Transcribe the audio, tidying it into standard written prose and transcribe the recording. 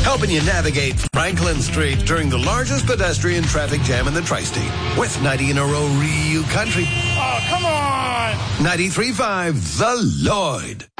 helping you navigate Franklin Street during the largest pedestrian traffic jam in the Tri-State. With 90 in a row real country. Oh, come on! 93.5 The Lloyd.